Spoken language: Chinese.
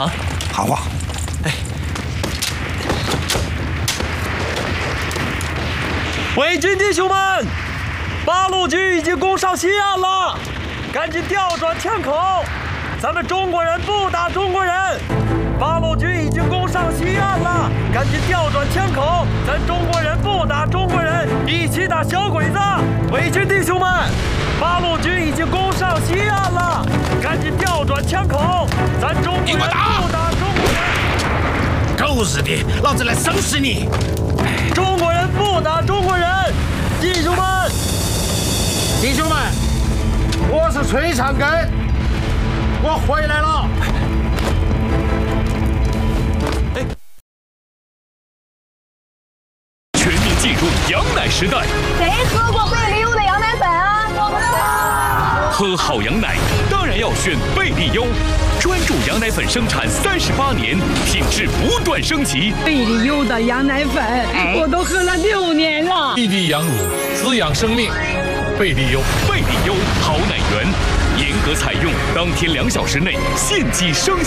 啊！ 好啊！ 哎， 伪军弟兄们，八路军已经攻上西岸了，赶紧调转枪口！咱们中国人不打中国人。八路军已经攻上西岸了，赶紧调转枪口！咱中国人不打中国人，一起打小鬼子！伪军弟兄们，八路军已经攻上西岸了，赶紧调转枪口！咱中国人不打中国人！ 狗日的，老子来收拾你！ 中国人不打中国人，弟兄们！ 弟兄们，我是崔长庚，我回来了。 全面进入羊奶时代。 谁喝过贝利优的羊奶粉啊？我不知道。 喝好羊奶当然要选贝利优，专注羊奶粉生产38年，品质不断升级。 贝利优的羊奶粉，我都喝了6年了。 一滴羊乳，滋养生命。贝利优， 贝利优好奶源，严格采用，当天2小时内现挤生。